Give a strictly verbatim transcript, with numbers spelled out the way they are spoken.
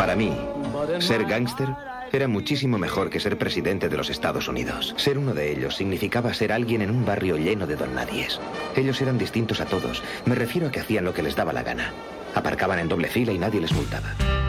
Para mí, ser gángster era muchísimo mejor que ser presidente de los Estados Unidos. Ser uno de ellos significaba ser alguien en un barrio lleno de don nadies. Ellos eran distintos a todos. Me refiero a que hacían lo que les daba la gana. Aparcaban en doble fila y nadie les multaba.